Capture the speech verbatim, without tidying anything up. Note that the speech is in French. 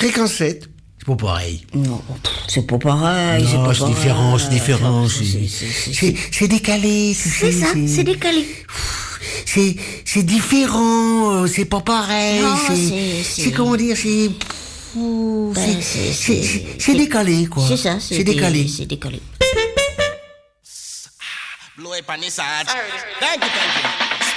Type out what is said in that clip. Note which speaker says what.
Speaker 1: Fréquence sept, c'est pas pareil.
Speaker 2: Non, c'est pas pareil, c'est
Speaker 1: Non,
Speaker 2: pas
Speaker 1: c'est
Speaker 2: pareil.
Speaker 1: différent, c'est différent. C'est,
Speaker 2: C'est- c'est- c'est-
Speaker 1: c'est, c'est décalé. tu
Speaker 2: C'est
Speaker 1: sais,
Speaker 2: ça, c'est décalé.
Speaker 1: C'est, c'est différent, euh, c'est pas pareil.
Speaker 2: Non,
Speaker 1: c'est,
Speaker 2: c'est- c'est-
Speaker 1: c'est comment dire, c'est, ouh,
Speaker 2: Ben,
Speaker 1: c'est,
Speaker 2: c'est-
Speaker 1: c'est,
Speaker 2: c'est-
Speaker 1: c'est- c'est décalé, quoi.
Speaker 2: C'est ça, c'est
Speaker 1: C'est décalé.
Speaker 2: dé- C'est décalé.
Speaker 3: Blow up on this side. Thank you, thank you.